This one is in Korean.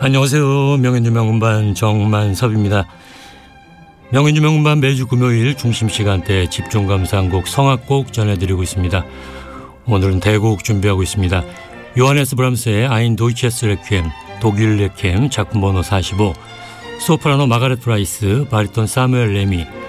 안녕하세요. 명현주명음반 정만섭입니다. 명현주명음반 매주 금요일 중심시간대 집중감상곡 성악곡 전해드리고 있습니다. 오늘은 대곡 준비하고 있습니다. 요하네스 브람스의 아인 도이체스 레퀴엠, 독일 레퀴엠 작품 번호 45, 소프라노 마가렛 프라이스, 바리톤 사무엘 레미,